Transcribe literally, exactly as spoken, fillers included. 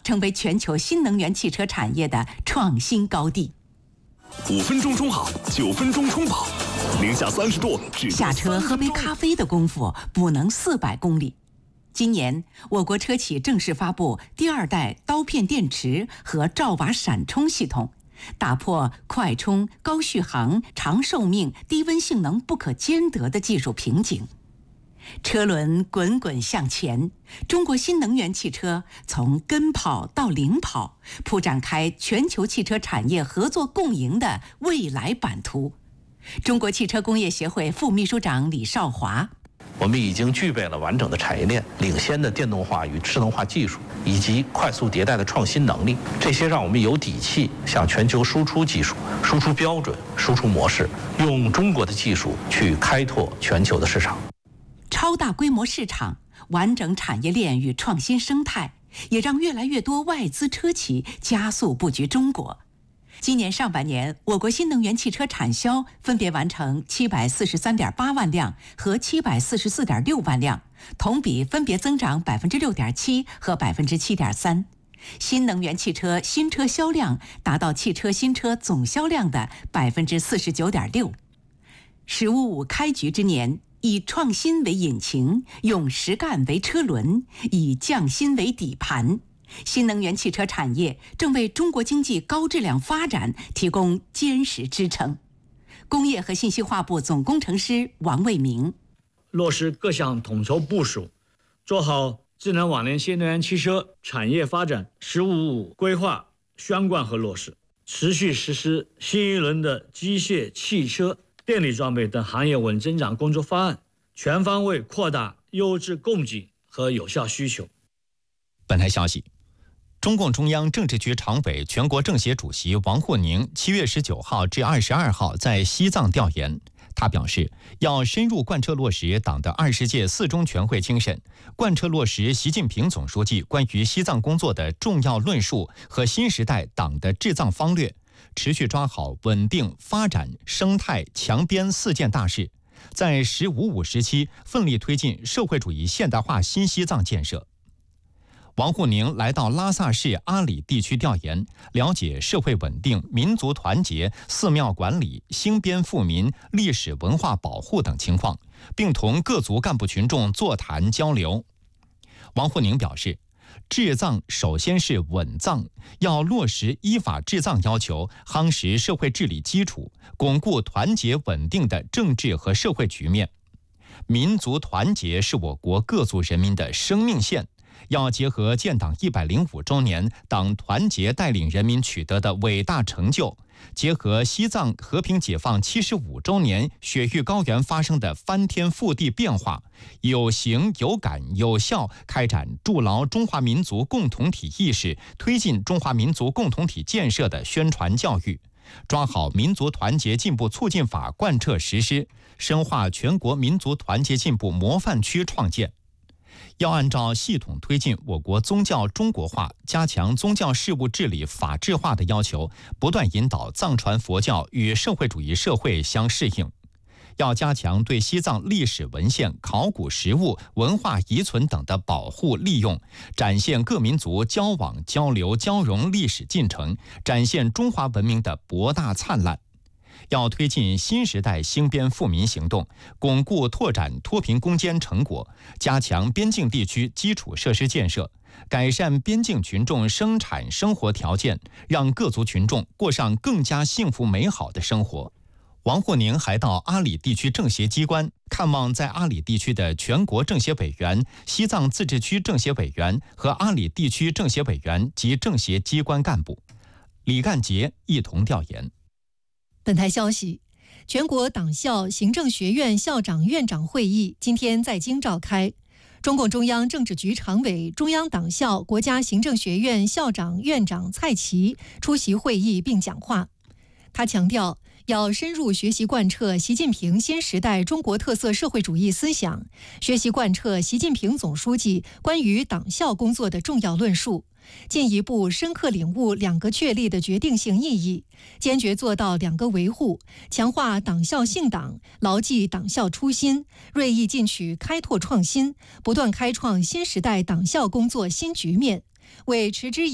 成为全球新能源汽车产业的创新高地。 五分钟充好，九分钟充饱，零下三十度， 下车喝杯咖啡的功夫，补能四百公里。今年，我国车企正式发布第二代刀片电池和兆瓦闪充系统，打破快充、高续航、长寿命、低温性能不可兼得的技术瓶颈。车轮滚滚向前，中国新能源汽车从跟跑到领跑，铺展开全球汽车产业合作共赢的未来版图。中国汽车工业协会副秘书长李少华： 我们已经具备了完整的产业链、领先的电动化与智能化技术，以及快速迭代的创新能力。这些让我们有底气向全球输出技术、输出标准、输出模式，用中国的技术去开拓全球的市场。 超大规模市场、完整产业链与创新生态，也让越来越多外资车企加速布局中国。今年上半年，我国新能源汽车产销分别完成七百四十三点八万辆和七百四十四点六万辆，同比分别增长百分之六点七和百分之七点三。新能源汽车新车销量达到汽车新车总销量的百分之四十九点六。十五五开局之年，以创新为引擎，用实干为车轮，以匠心为底盘。新能源汽车产业正为中国经济高质量发展提供坚实支撑。工业和信息化部总工程师王卫明： 落实各项统筹部署，做好智能网联新能源汽车产业发展“十五五”规划宣贯和落实，持续实施新一轮的机械、汽车、电力装备等行业稳增长工作方案，全方位扩大优质供给和有效需求。 本台消息，中共中央政治局常委、全国政协主席王沪宁七月十九号至二十二号在西藏调研。他表示，要深入贯彻落实党的二十届四中全会精神，贯彻落实习近平总书记关于西藏工作的重要论述和新时代党的治藏方略，持续抓好稳定、发展、生态、强边四件大事，在“十五五”时期奋力推进社会主义现代化新西藏建设。王沪宁来到拉萨市阿里地区调研，了解社会稳定、民族团结、寺庙管理、兴边富民、历史文化保护等情况，并同各族干部群众座谈交流。王沪宁表示，治藏首先是稳藏，要落实依法治藏要求，夯实社会治理基础，巩固团结稳定的政治和社会局面。民族团结是我国各族人民的生命线，要结合建党一百零五周年党团结带领人民取得的伟大成就，结合西藏和平解放七十五周年雪域高原发生的翻天覆地变化，有形有感有效开展筑牢中华民族共同体意识、推进中华民族共同体建设的宣传教育，抓好民族团结进步促进法贯彻实施，深化全国民族团结进步模范区创建。要按照系统推进我国宗教中国化，加强宗教事务治理法治化的要求，不断引导藏传佛教与社会主义社会相适应。要加强对西藏历史文献、考古实物、文化遗存等的保护利用，展现各民族交往交流交融历史进程，展现中华文明的博大灿烂。要推进新时代兴边富民行动，巩固拓展脱贫攻坚成果，加强边境地区基础设施建设，改善边境群众生产生活条件，让各族群众过上更加幸福美好的生活。王沪宁还到阿里地区政协机关看望在阿里地区的全国政协委员、西藏自治区政协委员和阿里地区政协委员及政协机关干部。李干杰一同调研。 本台消息，全国党校行政学院校长院长会议今天在京召开。中共中央政治局常委、中央党校国家行政学院校长院长蔡奇出席会议并讲话。他强调，要深入学习贯彻习近平新时代中国特色社会主义思想，学习贯彻习近平总书记关于党校工作的重要论述，进一步深刻领悟两个确立的决定性意义，坚决做到两个维护，强化党校信党，牢记党校初心，锐意进取开拓创新，不断开创新时代党校工作新局面，为持之以